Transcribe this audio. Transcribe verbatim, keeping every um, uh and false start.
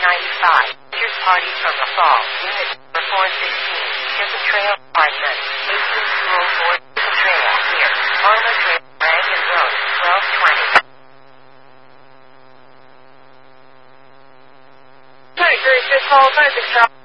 ninety-five. Here's Party from the Fall. Unit number four sixteen. Kissen Trail, Apartment. Hastings School four. Kissen Trail, here. Arma Trail, Rankin Road, twelve twenty. Sorry, Grace, just call five six.